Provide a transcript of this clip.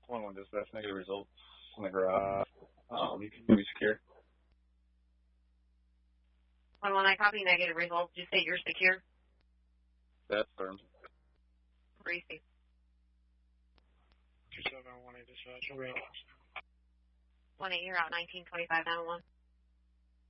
1-1 dispatch, negative results in the garage. You can be secure. 1-1, I copy negative results. You say you're secure? That's firm. Receive. 2718 dispatch. 1-8, you're out 1925 9-1.